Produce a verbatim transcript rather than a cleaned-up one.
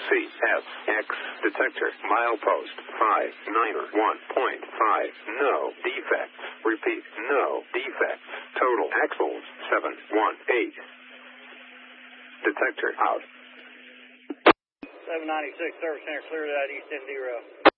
C S X detector milepost five nine one point five. No defects. Repeat, no defects. Total axles seven one eight. Detector out. seven ninety-six service center clear that east end zero.